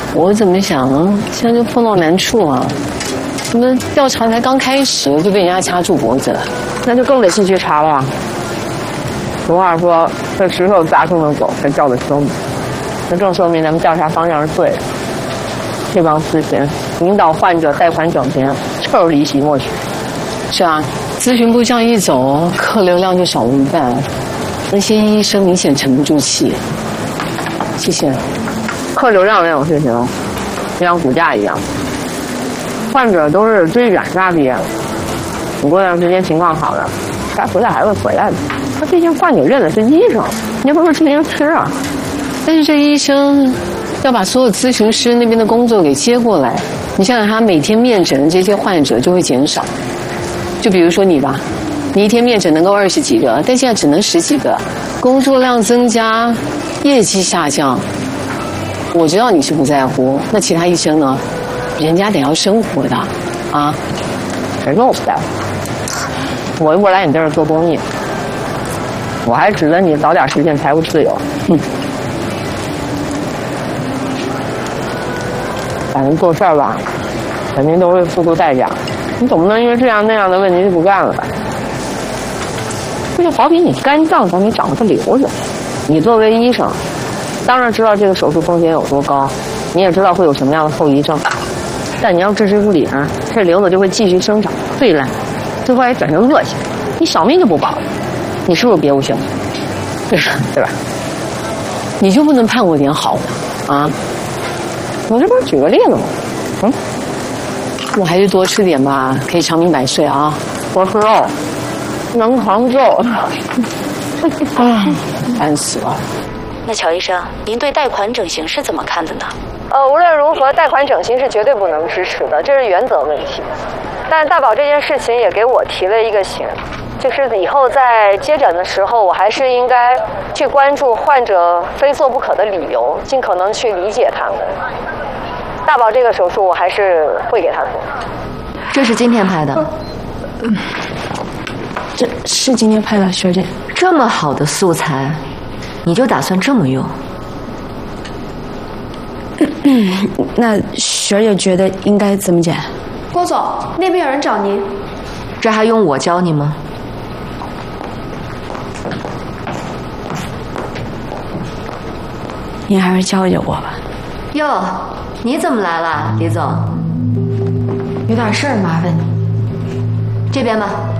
我怎么想呢？现在就碰到难处啊！我们调查才刚开始就被人家掐住脖子了， 那就更得继续查了。俗话说，这石头砸中了狗才叫得凶，那正说明咱们调查方向是对的。这帮咨询引导患者贷款整形，就是离奇默许。 是啊，咨询部这样一走，客流量就少了一半，那些医生明显沉不住气。谢谢。 客流量这种事情，就像股价一样，患者都是追染发毕业的，你过段时间情况好了，该回来还会回来的。他毕竟患者认的是医生，你不是咨询师啊。 但是这医生要把所有咨询师那边的工作给接过来，你想想他每天面诊的这些患者就会减少。就比如说你吧，你一天面诊能够20几个，但现在只能10几个，工作量增加，业绩下降。我知道你是不在乎，那其他医生呢？人家得要生活的，啊。 谁说我不在乎？我又不来你这儿做公益，我还指着你早点实现财务自由。反正做事儿吧，肯定都会付出代价。你总不能因为这样那样的问题就不干了吧？这就好比你肝脏上你长了个瘤子，你作为医生，当然知道这个手术风险有多高，你也知道会有什么样的后遗症，但你要置之不理呢，这瘤子就会继续生长溃烂，最后还转成恶性，你小命就不保了。你是不是别无选择？对吧？ 你就不能盼我点好的啊？ 我这不是举个例子吗？ 我还是多吃点吧，可以长命百岁啊！ 多吃肉，能扛揍。 烦死了。 那乔医生，您对贷款整形是怎么看的呢？ 无论如何，贷款整形是绝对不能支持的，这是原则问题。但是大宝这件事情也给我提了一个醒，就是以后在接诊的时候，我还是应该去关注患者非做不可的理由，尽可能去理解他们。大宝这个手术我还是会给他做。 这是今天拍的。 这是今天拍的，学姐。 这么好的素材，你就打算这么用？ 那学姐觉得应该怎么剪？ 郭总，那边有人找您。 这还用我教你吗？ 您还是教教我吧。 哟，你怎么来了，李总？ 有点事儿麻烦你。 这边吧。